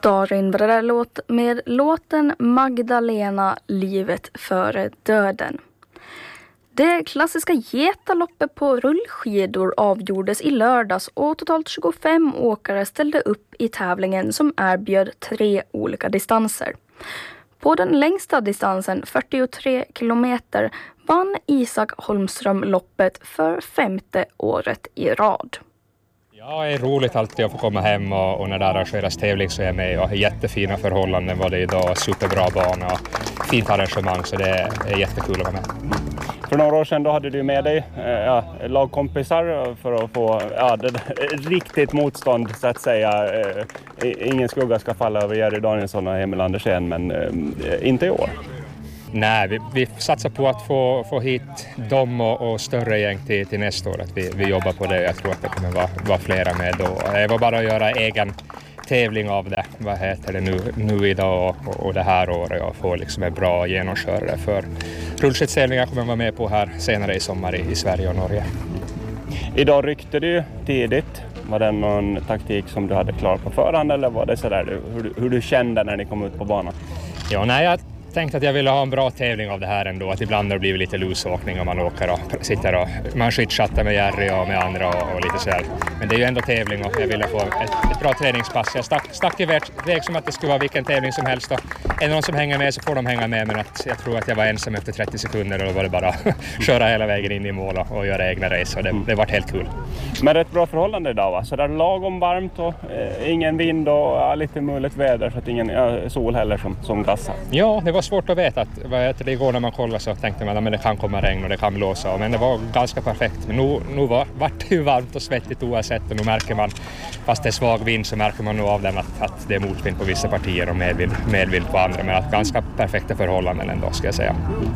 Darin var det där med låten Magdalena, livet före döden. Det klassiska Getaloppet på rullskidor avgjordes i lördags och totalt 25 åkare ställde upp i tävlingen som erbjöd 3 olika distanser. På den längsta distansen, 43 kilometer, vann Isak Holmström loppet för 5:e året i rad. Ja, det är roligt alltid att få komma hem och när det arrangeras tävling så är jag med och har jättefina förhållanden var det idag, superbra bana och fint arrangemang så det är jättekul att vara med. För några år sedan då hade du med dig lagkompisar för att få det riktigt motstånd så att säga. Ingen skugga ska falla över Jerry Danielsson och Emil Andersen men inte i år. Nej, vi satsar på att få hit dem och större gäng till nästa år. Att vi jobbar på det. Jag tror att det kommer vara flera med då. Det var bara att göra egen tävling av det. Vad heter det nu idag och det här året och få liksom en bra genomkörare för rullskidstävlingar kommer vara med på här senare i sommar i Sverige och Norge. Idag ryckte du tidigt. Var det någon taktik som du hade klar på förhand eller var det sådär hur du kände när ni kom ut på banan? Ja, nej, jag tänkte att jag ville ha en bra tävling av det här ändå. Att ibland har det blivit lite lusåkning om man åker och sitter och man skitchattar med Jerry och med andra och lite sådär. Men det är ju ändå tävling och jag ville få ett bra träningspass. Jag stack iväg som att det skulle vara vilken tävling som helst. Och är det någon som hänger med så får de hänga med. Men jag tror att jag var ensam efter 30 sekunder och då var det bara köra hela vägen in i mål och göra egna race. Och det var helt kul. Men ett bra förhållande idag va? Så där lagom varmt och ingen vind och lite mulligt väder så att ingen sol heller som gassar. Ja, det var svårt att veta att det igår när man kollar så tänkte man att det kan komma regn och det kan blåsa. Men det var ganska perfekt. Men nu var det ju varmt och svettigt oavsett och nu märker man, fast det är svag vind så märker man nog av den att det är motvind på vissa partier och medvind på andra. Men att ganska perfekta förhållanden ändå ska jag säga.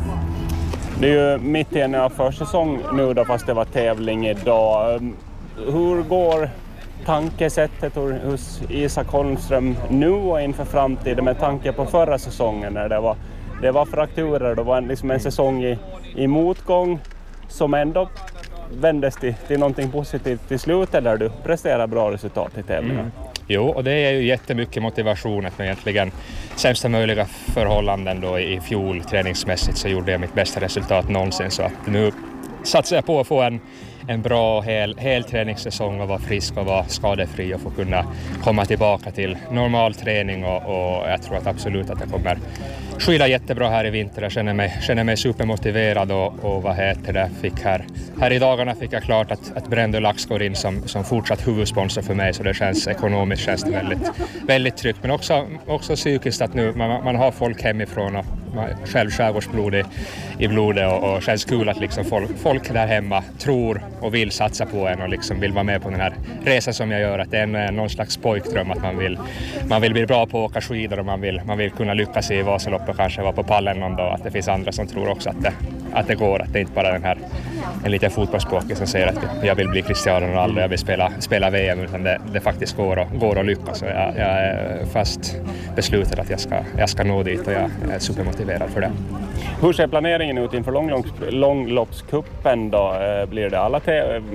Det är ju mitt i en försäsong nu då fast det var tävling idag. Hur går tankesättet hos Isak Holmström nu och inför framtiden med tanke på förra säsongen när det var frakturer, det var liksom en säsong i motgång som ändå vändes till någonting positivt till slutet där du presterar bra resultat i tävlingen. Jo, och det är ju jättemycket motivation att med egentligen sämsta möjliga förhållanden då i fjol träningsmässigt så gjorde jag mitt bästa resultat någonsin så att nu satsar jag på att få en bra hel träningssäsong och vara frisk och vara skadefri och få kunna komma tillbaka till normal träning och jag tror att absolut att jag kommer skida jättebra här i vinter. Jag känner mig supermotiverad och vad heter det, här i dagarna fick jag klart att Brendo Lax går in som fortsatt huvudsponsor för mig så det känns ekonomiskt det väldigt, väldigt tryggt men också psykiskt att nu man har folk hemifrån och själv skärgårdsblod i blodet och känns kul att liksom folk där hemma tror och vill satsa på en och liksom vill vara med på den här resan som jag gör att det är någon slags pojkdröm att man vill bli bra på att åka skidor och man vill kunna lyckas i Vasaloppet och kanske vara på pallen någon dag att det finns andra som tror också att det går att det är inte bara en liten fotbollsspråkig som säger att jag vill bli Cristiano Ronaldo jag vill spela VM utan det faktiskt går att lyckas och jag är fast beslutad att jag ska nå dit och jag är supermotiverad för det. Hur ser planeringen ut inför långloppskuppen då? Blir det alla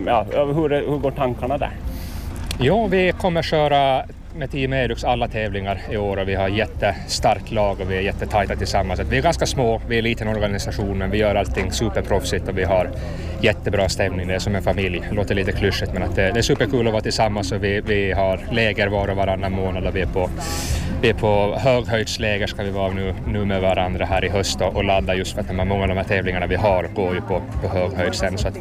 hur går tankarna där? Jo, vi kommer köra med Team Edux alla tävlingar i år och vi har jättestarkt lag och vi är jättetajta tillsammans. Vi är ganska små, vi är en liten organisation men vi gör allting superproffsigt och vi har jättebra stämning. Det är som en familj, det låter lite klyschigt men att det är superkul att vara tillsammans och vi har läger var och varannan månad och vi är på höghöjdsläger ska vi vara nu med varandra här i höst och ladda just för att många av de här tävlingarna vi har går ju på höghöjd sen så att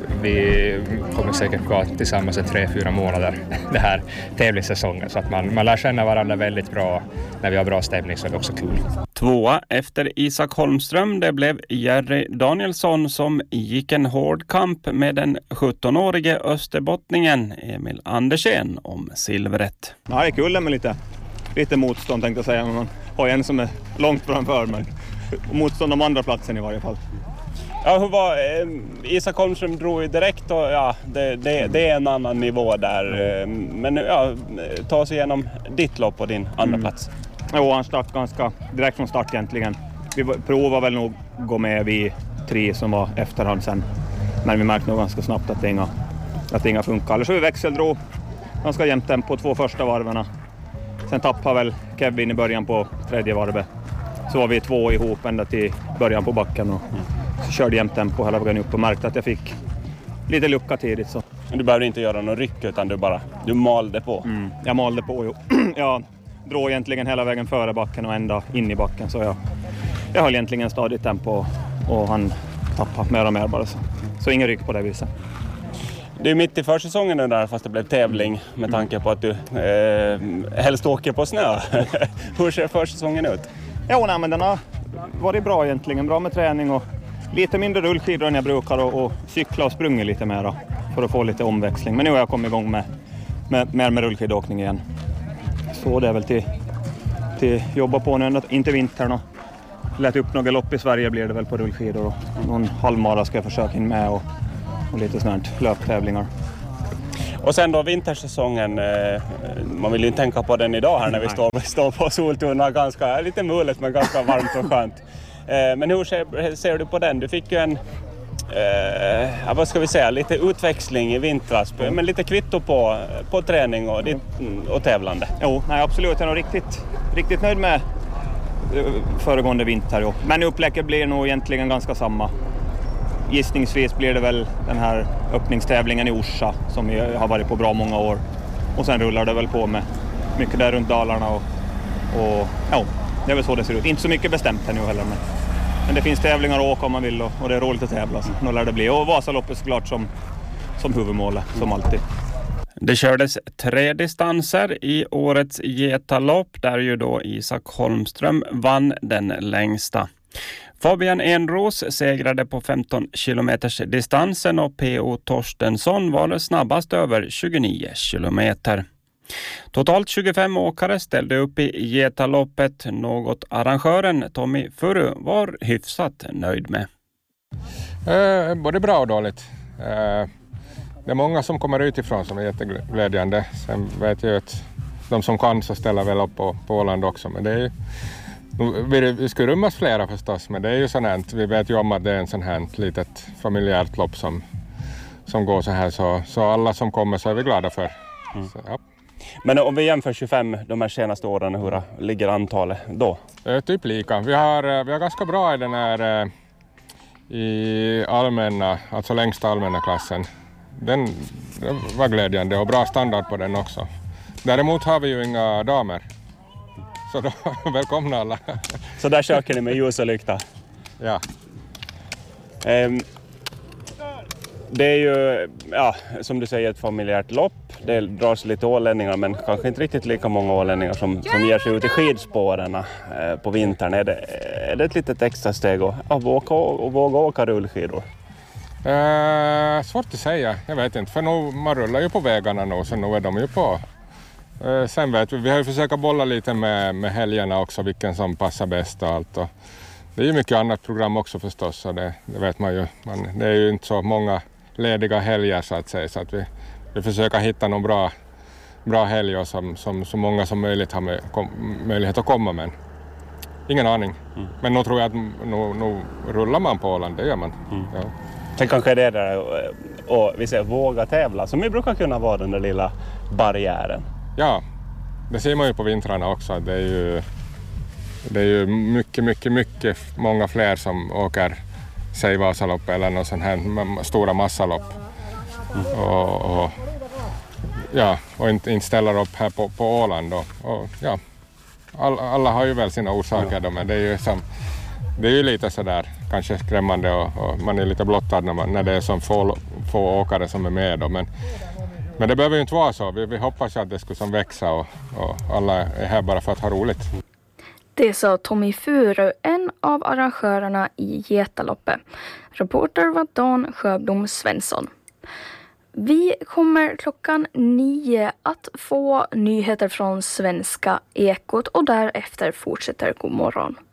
vi kommer säkert vara tillsammans i 3-4 månader det här tävlingssäsongen så att man lär känna varandra väldigt bra när vi har bra stämning så är det också kul. Tvåa efter Isak Holmström det blev Jerry Danielsson som gick en hård kamp med den 17-årige österbottningen Emil Andersen om silvret. Ja, det är kul med lite motstånd tänkte jag säga, men man har en som är långt framför men motstånd om andra platsen i varje fall. Ja, hur var Isak Holmström drog ju direkt och det är en annan nivå där men ta oss igenom ditt lopp och din andra plats. Jo, han stack ganska direkt från start egentligen. Vi provade väl nog gå med vid 3 som var efterhand sen men vi märkte nog ganska snabbt att det inga funkar. Eller så vi växeldrog ganska jämnt tempo 2 första varvarna. Sen tappade väl Kevin i början på tredje varvet. Så var vi 2 ihop ända till början på backen och så körde jämt tempo hela vägen upp och märkte att jag fick lite lucka tidigt. Så. Du behövde inte göra någon ryck utan du malde på? Jag malde på, jo. Jag drog egentligen hela vägen före backen och ända in i backen. Så jag höll egentligen stadigt tempo och han tappade mer och mer bara. Så ingen ryck på det viset. Det är mitt i försäsongen nu där, fast det blev tävling med tanke på att du helst åker på snö. Hur ser försäsongen ut? Jo, men den har varit bra egentligen. Bra med träning och lite mindre rullskidor än jag brukar och cykla och sprungit lite mer för att få lite omväxling. Men nu har jag kommit igång med rullskidåkning igen. Så det är väl till jobba på nu, inte vintern. Och lätt upp några lopp i Sverige blir det väl på rullskidor. Och någon halvmara ska jag försöka in med och lite snart löptävlingar. Och sen då vintersäsongen, man vill ju inte tänka på den idag här när vi står på Soltuna, ganska lite mulet men ganska varmt och skönt. Men hur ser du på den? Du fick ju en, vad ska vi säga, lite utväxling i vintras, men lite kvitto på träning och tävlande. Jo, nej, absolut. Jag är nog riktigt nöjd med föregående vinter. Jo. Men upplägget blir nog egentligen ganska samma. Gissningsvis blir det väl den här öppningstävlingen i Orsa som har varit på bra många år. Och sen rullar det väl på med mycket där runt Dalarna och ja, det är väl så det ser ut. Inte så mycket bestämt här nu heller, men det finns tävlingar att åka om man vill och det är roligt att tävla. Så nu lär det bli. Och Vasaloppet såklart som huvudmålet, som alltid. Det kördes 3 distanser i årets Getalopp där ju då Isak Holmström vann den längsta. Fabian Enros segrade på 15 kilometers distansen och P.O. Torstensson var snabbast över 29 kilometer. Totalt 25 åkare ställde upp i Getaloppet, något arrangören Tommy Furu var hyfsat nöjd med. Både bra och dåligt. Det är många som kommer utifrån som är jätteglädjande. Sen vet jag att de som kan så ställer väl upp på Åland också. Men det är ju, vi skulle rymmas flera förstås, men det är ju sånt här. Vi vet ju om att det är en sån här litet familjärt lopp som går så här. Så alla som kommer så är vi glada för. Så, ja. Men om vi jämför 25 de här senaste åren, hur ligger antalet då? Typ lika. Vi har ganska bra i den här i allmänna, alltså längsta allmänna klassen. Den var glädjande och bra standard på den också. Däremot har vi ju inga damer. Så då, välkomna alla. Så där söker ni med ljus och lykta? Ja. Det är ju, ja, som du säger, ett familjärt lopp. Det dras lite ålänningar, men kanske inte riktigt lika många ålänningar som ger sig ut i skidspåren på vintern. Är det ett litet extra steg att våga åka rullskidor? Svårt att säga, jag vet inte. För nu, man rullar ju på vägarna nu, så nu är de ju på. Sen vet vi har ju försökt bolla lite med helgerna också, vilken som passar bäst och allt. Och det är ju mycket annat program också förstås, så det vet man ju. Det är ju inte så många lediga helger så att säga, så att vi försöker hitta någon bra helger som så många som möjligt har möjlighet att komma med. Ingen aning. Men nu tror jag att nu rullar man på Åland, det gör man. Ja. Sen kanske det är där och vi säger våga tävla, som ju brukar kunna vara den där lilla barriären. Ja, det ser man ju på vintrarna också. Det är ju mycket många fler som åker säg Vasalopp eller någon sån här stora massalopp. Och inte ställer upp här på Åland. Och ja, alla har ju väl sina orsaker då, men det är ju lite sådär kanske skrämmande och man är lite blottad när det är så få åkare som är med då, men det behöver ju inte vara så. Vi hoppas att det ska som växa och alla är här bara för att ha roligt. Det sa Tommy Furu, en av arrangörerna i Getaloppet. Reporter var Dan Sjöblom Svensson. Vi kommer 9:00 att få nyheter från Svenska Ekot och därefter fortsätter God morgon.